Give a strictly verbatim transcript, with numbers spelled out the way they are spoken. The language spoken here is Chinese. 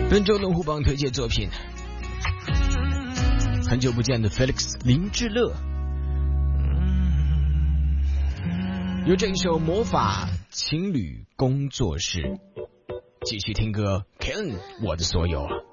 本周龙虎榜推荐作品，很久不见的 Felix 林志乐，有这一首魔法情侣工作室。继续听歌 Ken 我的所有。